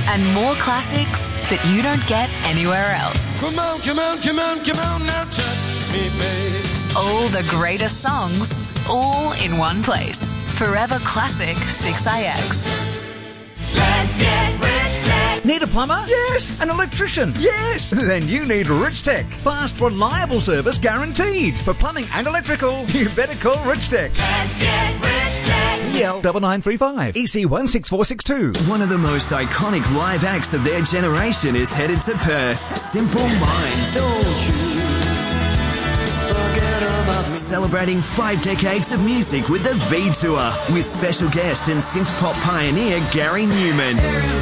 and more classics that you don't get anywhere else. Come on, come on, come on, come on, now touch me, babe. All the greatest songs, all in one place. Forever Classic 6IX. Let's get Rich Tech. Need a plumber? Yes. An electrician? Yes. Then you need Rich Tech. Fast, reliable service guaranteed. For plumbing and electrical, you better call Rich Tech. Let's get Rich Tech. EL 9935 EC 16462. One of the most iconic live acts of their generation is headed to Perth. Simple Minds. Celebrating 5 decades of music with the V Tour with special guest and synth pop pioneer Gary Newman.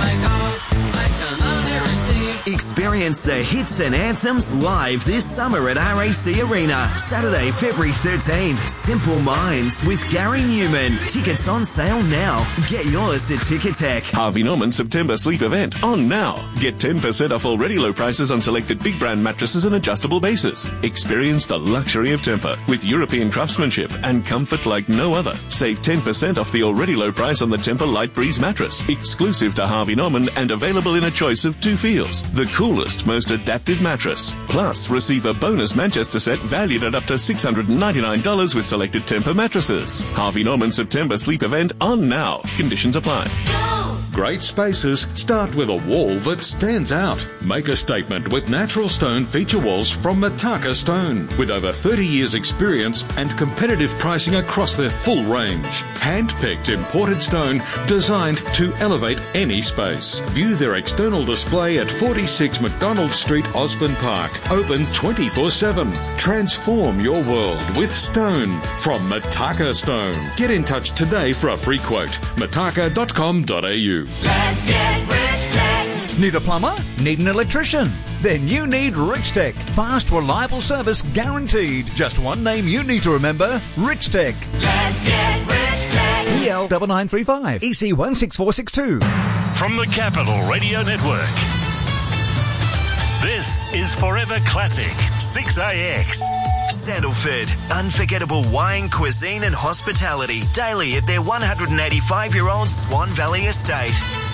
Experience the hits and anthems live this summer at RAC Arena. Saturday, February 13. Simple Minds with Gary Newman. Tickets on sale now. Get yours at Ticketek. Harvey Norman September sleep event on now. Get 10% off already low prices on selected big brand mattresses and adjustable bases. Experience the luxury of Tempur with European craftsmanship and comfort like no other. Save 10% off the already low price on the Tempur Light Breeze mattress, exclusive to Harvey Norman and available in a choice of 2 feels. The coolest, most adaptive mattress. Plus, receive a bonus Manchester set valued at up to $699 with selected Tempur mattresses. Harvey Norman September sleep event on now. Conditions apply. Great spaces start with a wall that stands out. Make a statement with natural stone feature walls from Mataka Stone. With over 30 years experience and competitive pricing across their full range. Hand-picked imported stone designed to elevate any space. View their external display at 46 McDonald Street, Osborne Park. Open 24/7. Transform your world with stone from Mataka Stone. Get in touch today for a free quote. mataka.com.au. Let's get Rich Tech. Need a plumber? Need an electrician? Then you need Rich Tech. Fast, reliable service guaranteed. Just one name you need to remember. Rich Tech. Let's get Rich Tech. EL 9935 EC 16462. From the Capital Radio Network, this is Forever Classic 6IX. Sandalford. Unforgettable wine, cuisine and hospitality. Daily at their 185-year-old Swan Valley estate.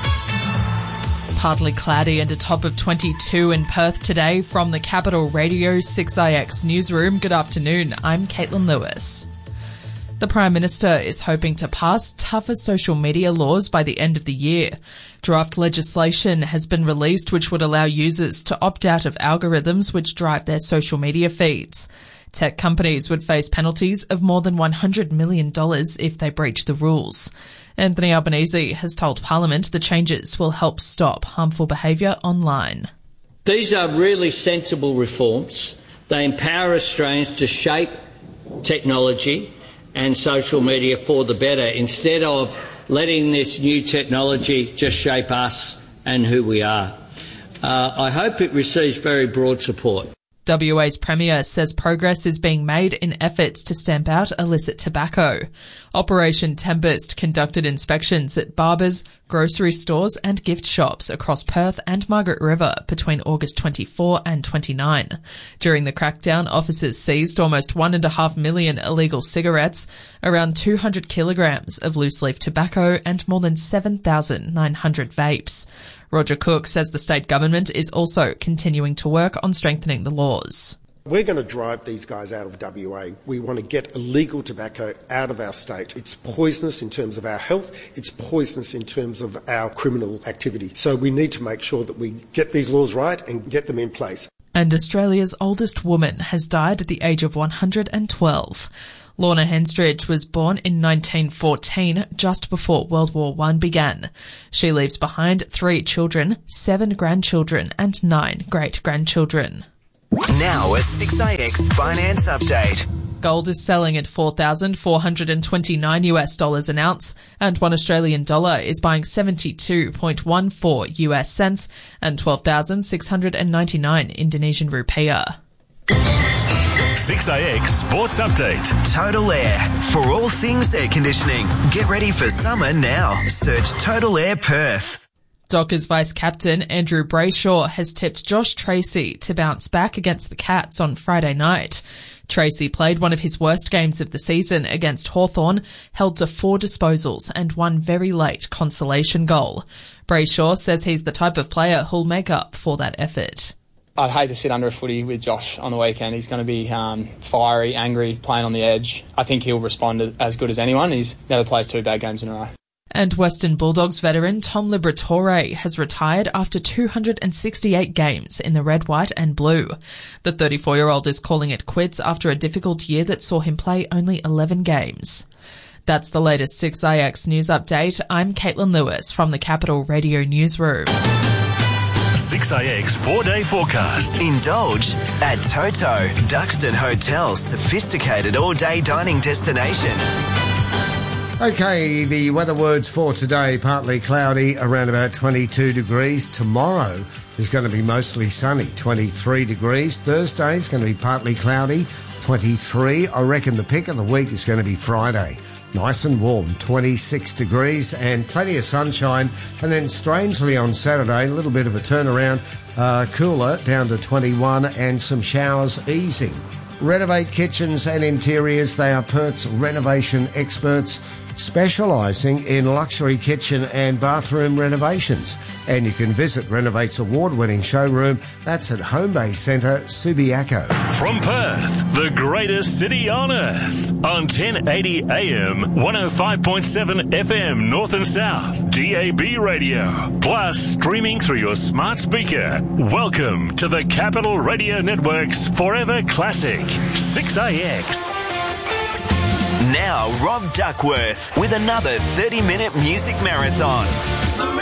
Partly cloudy and a top of 22 in Perth today. From the Capital Radio 6IX newsroom, good afternoon. I'm Caitlin Lewis. The Prime Minister is hoping to pass tougher social media laws by the end of the year. Draft legislation has been released which would allow users to opt out of algorithms which drive their social media feeds. Tech companies would face penalties of more than $100 million if they breach the rules. Anthony Albanese has told Parliament the changes will help stop harmful behaviour online. These are really sensible reforms. They empower Australians to shape technology and social media for the better instead of letting this new technology just shape us and who we are. I hope it receives very broad support. WA's Premier says progress is being made in efforts to stamp out illicit tobacco. Operation Tempest conducted inspections at barbers, grocery stores and gift shops across Perth and Margaret River between August 24 and 29. During the crackdown, officers seized almost 1.5 million illegal cigarettes, around 200 kilograms of loose-leaf tobacco and more than 7,900 vapes. Roger Cook says the state government is also continuing to work on strengthening the laws. We're going to drive these guys out of WA. We want to get illegal tobacco out of our state. It's poisonous in terms of our health. It's poisonous in terms of our criminal activity. So we need to make sure that we get these laws right and get them in place. And Australia's oldest woman has died at the age of 112. Lorna Henstridge was born in 1914, just before World War I began. She leaves behind 3 children, 7 grandchildren and 9 great-grandchildren. Now a 6IX finance update. Gold is selling at $4,429 an ounce, and $1 Australian dollar is buying 72.14 US cents and 12,699 Indonesian rupiah. 6IX Sports Update. Total Air. For all things air conditioning. Get ready for summer now. Search Total Air Perth. Dockers vice-captain Andrew Brayshaw has tipped Josh Tracy to bounce back against the Cats on Friday night. Tracy played one of his worst games of the season against Hawthorn, held to 4 disposals and one very late consolation goal. Brayshaw says he's the type of player who'll make up for that effort. I'd hate to sit under a footy with Josh on the weekend. He's going to be fiery, angry, playing on the edge. I think he'll respond as good as anyone. He's never plays 2 bad games in a row. And Western Bulldogs veteran Tom Liberatore has retired after 268 games in the red, white and blue. The 34-year-old is calling it quits after a difficult year that saw him play only 11 games. That's the latest 6IX news update. I'm Caitlin Lewis from the Capital Radio Newsroom. 6IX 4-day forecast. Indulge at Toto, Duxton Hotel's sophisticated all-day dining destination. Okay, the weather words for today, partly cloudy, around about 22 degrees. Tomorrow is going to be mostly sunny, 23 degrees. Thursday is going to be partly cloudy, 23. I reckon the pick of the week is going to be Friday. Nice and warm, 26 degrees and plenty of sunshine. And then strangely on Saturday, a little bit of a turnaround, cooler down to 21 and some showers easing. Renovate Kitchens and Interiors. They are Perth's renovation experts, specialising in luxury kitchen and bathroom renovations. And you can visit Renovate's award-winning showroom. That's at Home Bay Centre, Subiaco. From Perth, the greatest city on earth. On 1080 AM, 105.7 FM North and South, DAB radio. Plus, streaming through your smart speaker. Welcome to the Capital Radio Network's Forever Classic, 6IX. Now, Rob Duckworth with another 30-minute music marathon.